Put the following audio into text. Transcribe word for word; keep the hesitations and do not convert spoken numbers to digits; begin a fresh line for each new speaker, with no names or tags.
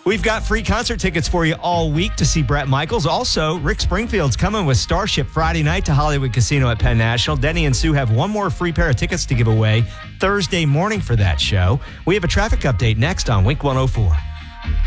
We've got free concert tickets for you all week to see Bret Michaels. Also, Rick Springfield's coming with Starship Friday night to Hollywood Casino at Penn National. Denny and Sue have one more free pair of tickets to give away Thursday morning for that show. We have a traffic update next on Wink one oh four.